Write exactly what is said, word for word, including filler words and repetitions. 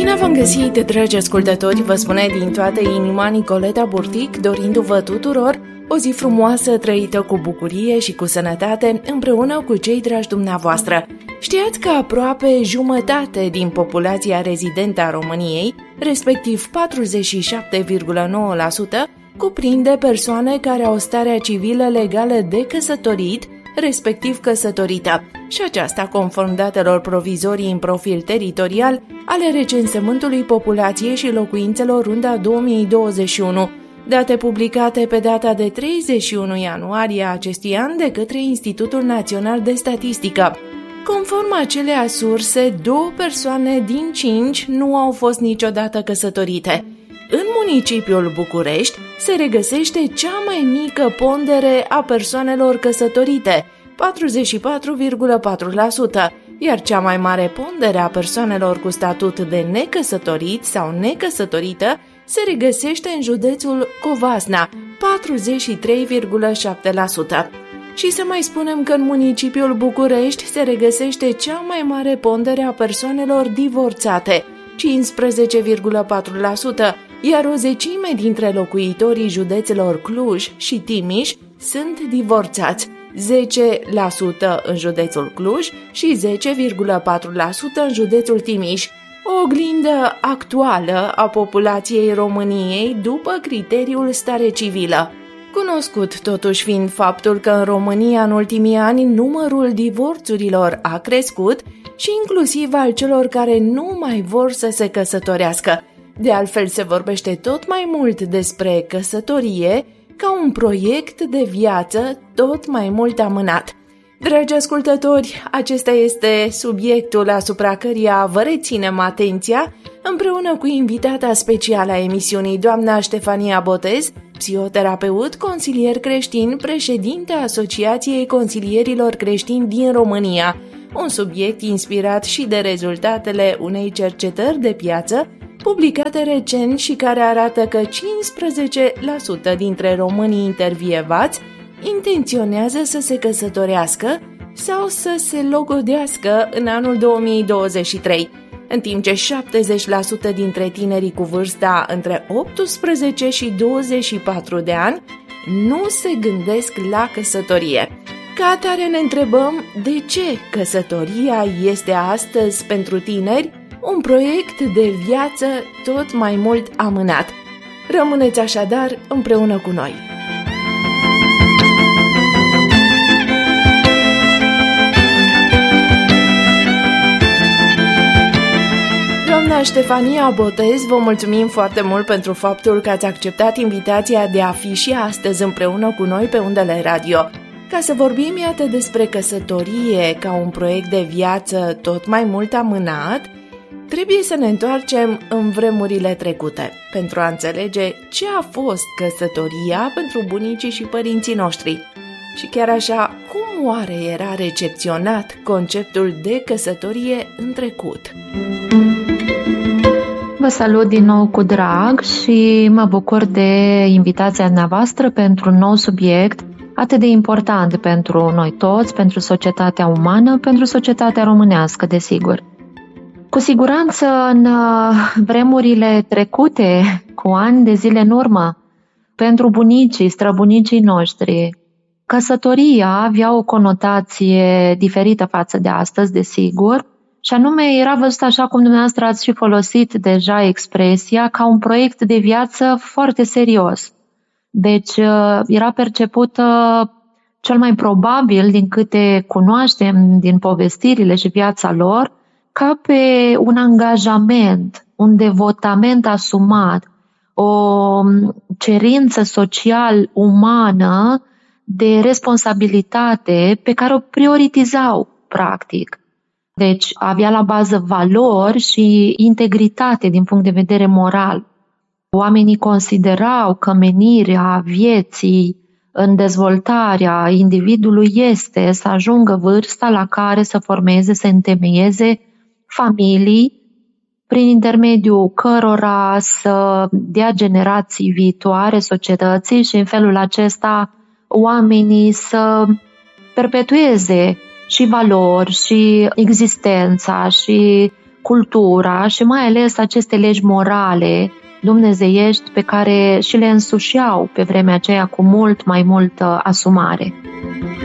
Bine v-am găsit, dragi ascultători, vă spune din toată inima Nicoleta Burtic, dorindu-vă tuturor o zi frumoasă, trăită cu bucurie și cu sănătate, împreună cu cei dragi dumneavoastră. Știați că aproape jumătate din populația rezidentă a României, respectiv patruzeci și șapte virgulă nouă la sută, cuprinde persoane care au starea civilă legală de căsătorit, respectiv căsătorită, și aceasta conform datelor provizorii în profil teritorial ale recensământului populației și locuințelor Runda două mii douăzeci și unu, date publicate pe data de treizeci și unu ianuarie acestui an de către Institutul Național de Statistică. Conform acelea surse, două persoane din cinci nu au fost niciodată căsătorite. În municipiul București se regăsește cea mai mică pondere a persoanelor căsătorite, patruzeci și patru virgulă patru la sută, iar cea mai mare pondere a persoanelor cu statut de necăsătorit sau necăsătorită se regăsește în județul Covasna, patruzeci și trei virgulă șapte la sută. Și să mai spunem că în municipiul București se regăsește cea mai mare pondere a persoanelor divorțate, cincisprezece virgulă patru la sută, iar o zecime dintre locuitorii județelor Cluj și Timiș sunt divorțați, zece la sută în județul Cluj și zece virgulă patru la sută în județul Timiș, o oglindă actuală a populației României după criteriul stare civilă. Cunoscut totuși fiind faptul că în România în ultimii ani numărul divorțurilor a crescut și inclusiv al celor care nu mai vor să se căsătorească. De altfel se vorbește tot mai mult despre căsătorie ca un proiect de viață tot mai mult amânat. Dragi ascultători, acesta este subiectul asupra căruia vă reținem atenția împreună cu invitata specială a emisiunii, doamna Ștefania Botez, psihoterapeut, consilier creștin, președinte a Asociației Consilierilor Creștini din România, un subiect inspirat și de rezultatele unei cercetări de piață publicate recent și care arată că cincisprezece la sută dintre românii intervievați intenționează să se căsătorească sau să se logodească în anul două mii douăzeci și trei, în timp ce șaptezeci la sută dintre tinerii cu vârsta între optsprezece și douăzeci și patru de ani nu se gândesc la căsătorie. Ca atare ne întrebăm de ce căsătoria este astăzi pentru tineri un proiect de viață tot mai mult amânat. Rămâneți așadar împreună cu noi. Doamna Ștefania Botez, vă mulțumim foarte mult pentru faptul că ați acceptat invitația de a fi și astăzi împreună cu noi pe undele radio, ca să vorbim, iată, despre căsătorie ca un proiect de viață tot mai mult amânat. Trebuie să ne întoarcem în vremurile trecute pentru a înțelege ce a fost căsătoria pentru bunicii și părinții noștri. Și chiar așa, cum oare era recepționat conceptul de căsătorie în trecut? Vă salut din nou cu drag și mă bucur de invitația dumneavoastră pentru un nou subiect atât de important pentru noi toți, pentru societatea umană, pentru societatea românească, desigur. Cu siguranță, în vremurile trecute, cu ani de zile în urmă, pentru bunicii, străbunicii noștri, căsătoria avea o conotație diferită față de astăzi, desigur, și anume era văzut, așa cum dumneavoastră ați și folosit deja expresia, ca un proiect de viață foarte serios. Deci era percepută cel mai probabil, din câte cunoaștem din povestirile și viața lor, ca pe un angajament, un devotament asumat, o cerință social-umană de responsabilitate pe care o prioritizau, practic. Deci avea la bază valori și integritate din punct de vedere moral. Oamenii considerau că menirea vieții în dezvoltarea individului este să ajungă vârsta la care să formeze, să întemeieze familii prin intermediul cărora să dea generații viitoare societății și în felul acesta oamenii să perpetueze și valori, și existența, și cultura și mai ales aceste legi morale dumnezeiești pe care și le însușeau pe vremea aceea cu mult mai multă asumare.